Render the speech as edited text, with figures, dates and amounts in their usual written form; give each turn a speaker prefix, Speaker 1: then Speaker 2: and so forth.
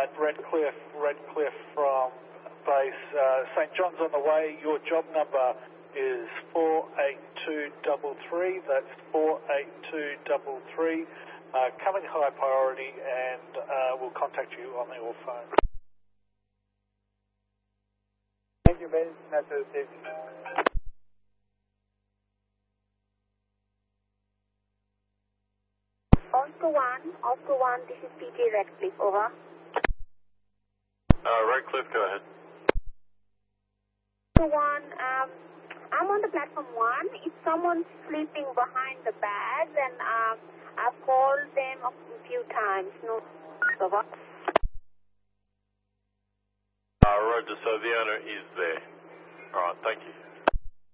Speaker 1: Redcliffe from base. St John's on the way. Your job number is 48233. That's 48233. Coming high priority, and we'll contact you on your phone. Thank you, Ben. That's it.
Speaker 2: Oscar 1, this is PJ Redcliffe, over.
Speaker 3: Redcliffe, go ahead.
Speaker 2: Oscar 1, I'm on the platform 1. If someone's sleeping behind the bags, and I've called them a few times, no, over.
Speaker 3: Roger, so the owner is there. Alright, thank you.